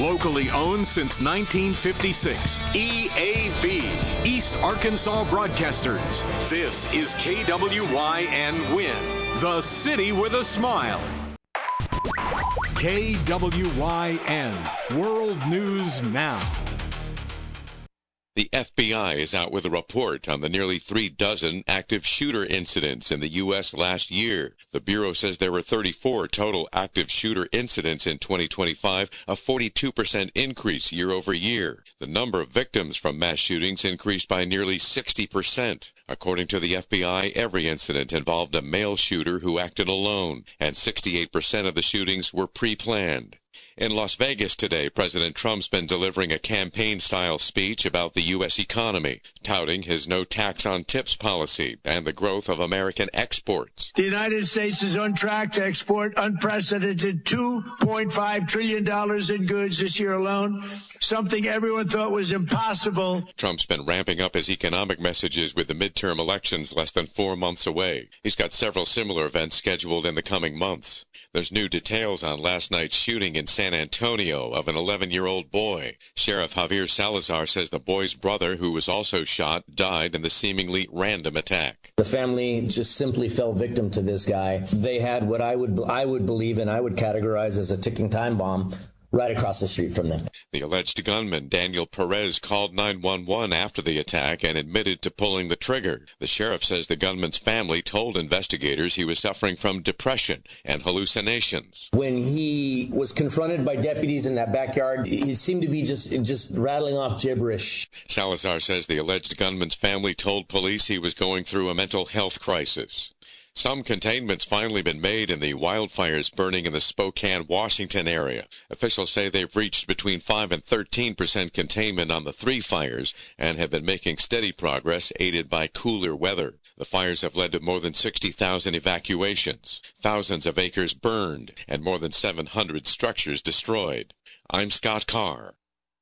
Locally owned since 1956. EAB, East Arkansas Broadcasters. This is KWYN Win, the city with a smile. KWYN, World News Now. The FBI is out with a report on the nearly 36 active shooter incidents in the U.S. last year. The Bureau says there were 34 total active shooter incidents in 2025, a 42% increase year over year. The number of victims from mass shootings increased by nearly 60%. According to the FBI, every incident involved a male shooter who acted alone, and 68% of the shootings were pre-planned. In Las Vegas today, President Trump's been delivering a campaign-style speech about the U.S. economy, touting his no tax on tips policy and the growth of American exports. The United States is on track to export unprecedented $2.5 trillion in goods this year alone, something everyone thought was impossible. Trump's been ramping up his economic messages with the midterm elections less than 4 months away. He's got several similar events scheduled in the coming months. There's new details on last night's shooting in San Antonio of an 11-year-old boy. Sheriff Javier Salazar says the boy's brother, who was also shot, died in the seemingly random attack. The family just simply fell victim to this guy. They had what I would believe and I would categorize as a ticking time bomb right across the street from them. The alleged gunman, Daniel Perez, called 911 after the attack and admitted to pulling the trigger. The sheriff says the gunman's family told investigators he was suffering from depression and hallucinations. When he was confronted by deputies in that backyard, he seemed to be just rattling off gibberish. Salazar says the alleged gunman's family told police he was going through a mental health crisis. Some containment's finally been made in the wildfires burning in the Spokane, Washington area. Officials say they've reached between 5 and 13% containment on the 3 fires and have been making steady progress, aided by cooler weather. The fires have led to more than 60,000 evacuations, thousands of acres burned, and more than 700 structures destroyed. I'm Scott Carr.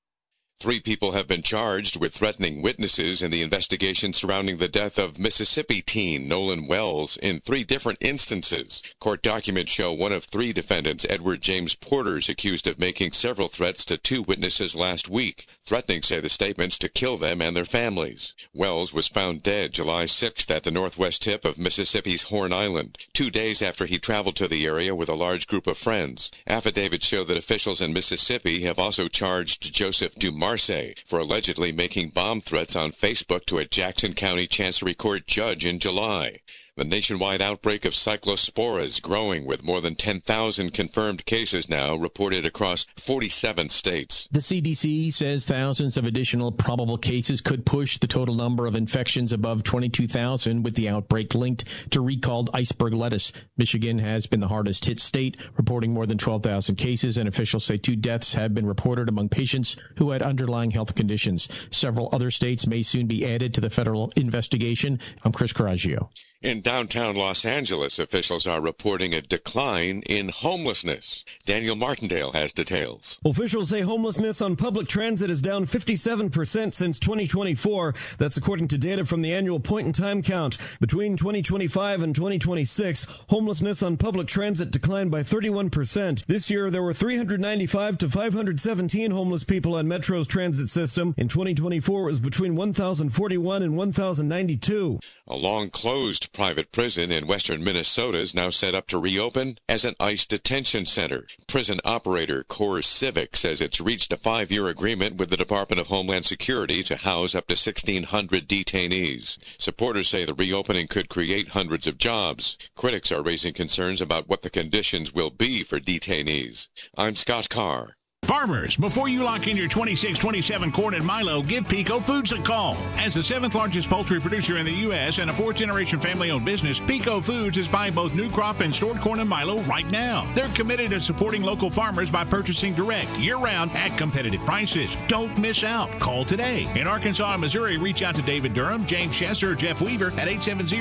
3 people have been charged with threatening witnesses in the investigation surrounding the death of Mississippi teen Nolan Wells in 3 different instances. Court documents show one of 3 defendants, Edward James Porter, is accused of making several threats to 2 witnesses last week, threatening, say the statements, to kill them and their families. Wells was found dead July 6th at the northwest tip of Mississippi's Horn Island, 2 days after he traveled to the area with a large group of friends. Affidavits show that officials in Mississippi have also charged Joseph Dumas for allegedly making bomb threats on Facebook to a Jackson County Chancery Court judge in July. The nationwide outbreak of cyclospora is growing, with more than 10,000 confirmed cases now reported across 47 states. The CDC says thousands of additional probable cases could push the total number of infections above 22,000, with the outbreak linked to recalled iceberg lettuce. Michigan has been the hardest hit state, reporting more than 12,000 cases, and officials say 2 deaths have been reported among patients who had underlying health conditions. Several other states may soon be added to the federal investigation. I'm Chris Coraggio. In downtown Los Angeles, officials are reporting a decline in homelessness. Daniel Martindale has details. Officials say homelessness on public transit is down 57% since 2024. That's according to data from the annual point-in-time count. Between 2025 and 2026, homelessness on public transit declined by 31%. This year, there were 395 to 517 homeless people on Metro's transit system. In 2024, it was between 1,041 and 1,092. A long-closed private prison in western Minnesota is now set up to reopen as an ICE detention center. Prison operator Core Civic says it's reached a 5-year agreement with the Department of Homeland Security to house up to 1,600 detainees. Supporters say the reopening could create hundreds of jobs. Critics are raising concerns about what the conditions will be for detainees. I'm Scott Carr. Farmers, before you lock in your 26-27 corn and milo, give Pico Foods a call. As the 7th largest poultry producer in the U.S. and a 4th-generation family-owned business, Pico Foods is buying both new crop and stored corn and milo right now. They're committed to supporting local farmers by purchasing direct, year-round, at competitive prices. Don't miss out. Call today. In Arkansas and Missouri, reach out to David Durham, James Chesser, or Jeff Weaver at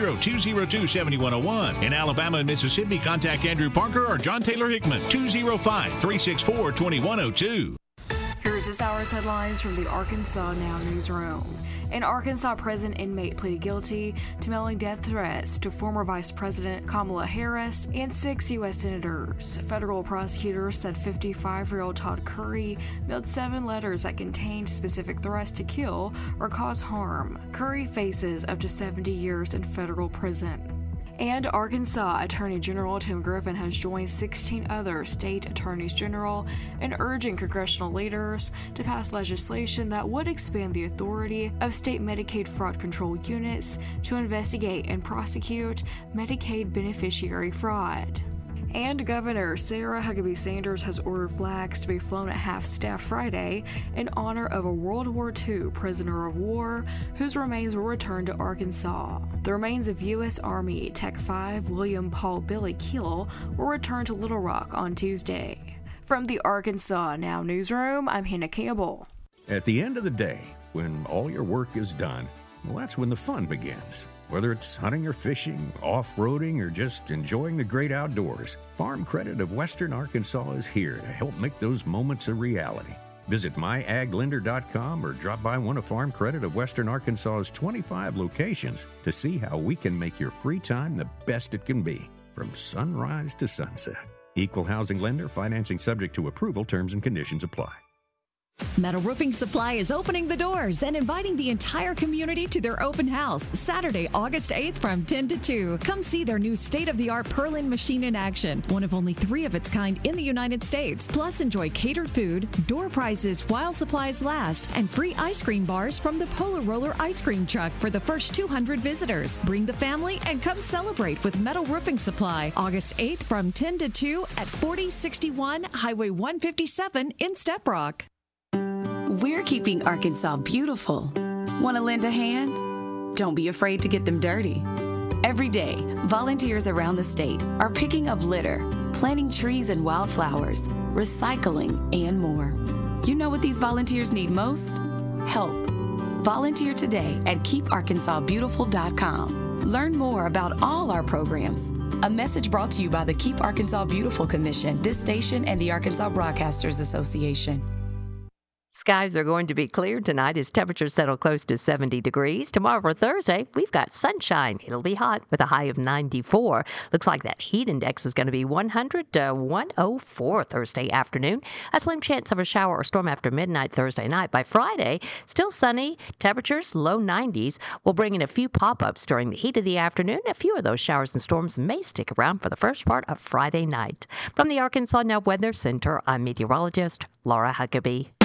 870-202-7101. In Alabama and Mississippi, contact Andrew Parker or John Taylor Hickman, 205-364-2102. Here Here's this hour's headlines from the Arkansas Now newsroom. An Arkansas prison inmate pleaded guilty to mailing death threats to former Vice President Kamala Harris and 6 U.S. senators. Federal prosecutors said 55-year-old Todd Curry mailed 7 letters that contained specific threats to kill or cause harm. Curry faces up to 70 years in federal prison. And Arkansas Attorney General Tim Griffin has joined 16 other state attorneys general in urging congressional leaders to pass legislation that would expand the authority of state Medicaid fraud control units to investigate and prosecute Medicaid beneficiary fraud. And Governor Sarah Huckabee Sanders has ordered flags to be flown at half-staff Friday in honor of a World War II prisoner of war whose remains were returned to Arkansas. The remains of U.S. Army Tech 5 William Paul Billy Keel were returned to Little Rock on Tuesday. From the Arkansas Now newsroom, I'm Hannah Campbell. At the end of the day, when all your work is done, well, that's when the fun begins. Whether it's hunting or fishing, off-roading, or just enjoying the great outdoors, Farm Credit of Western Arkansas is here to help make those moments a reality. Visit myaglender.com or drop by one of Farm Credit of Western Arkansas's 25 locations to see how we can make your free time the best it can be, from sunrise to sunset. Equal housing lender, financing subject to approval, terms and conditions apply. Metal Roofing Supply is opening the doors and inviting the entire community to their open house Saturday, August 8th from 10 to 2. Come see their new state-of-the-art purlin machine in action, one of only 3 of its kind in the United States. Plus, enjoy catered food, door prizes while supplies last, and free ice cream bars from the Polar Roller ice cream truck for the first 200 visitors. Bring the family and come celebrate with Metal Roofing Supply, August 8th from 10 to 2 at 4061 Highway 157 in Step Rock. We're keeping Arkansas beautiful. Want to lend a hand? Don't be afraid to get them dirty. Every day, volunteers around the state are picking up litter, planting trees and wildflowers, recycling, and more. You know what these volunteers need most? Help. Volunteer today at KeepArkansasBeautiful.com. Learn more about all our programs. A message brought to you by the Keep Arkansas Beautiful Commission, this station, and the Arkansas Broadcasters Association. Skies are going to be clear tonight as temperatures settle close to 70 degrees. Tomorrow for Thursday, we've got sunshine. It'll be hot with a high of 94. Looks like that heat index is going to be 100 to 104 Thursday afternoon. A slim chance of a shower or storm after midnight Thursday night. By Friday, still sunny, temperatures low 90s. We'll bring in a few pop-ups during the heat of the afternoon. A few of those showers and storms may stick around for the first part of Friday night. From the Arkansas Now Weather Center, I'm meteorologist Laura Huckabee.